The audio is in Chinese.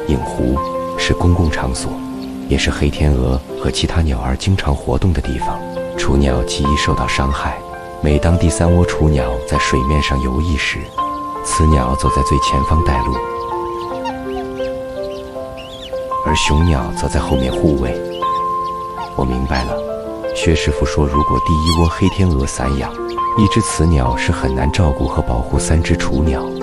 影湖是公共场所，也是黑天鹅和其他鸟儿经常活动的地方。雏鸟极易受到伤害，每当第3窝雏鸟在水面上游弋时，雌鸟走在最前方带路，而雄鸟则在后面护卫。我明白了，薛师傅说，如果第1窝黑天鹅散养，一只雌鸟是很难照顾和保护3只雏鸟。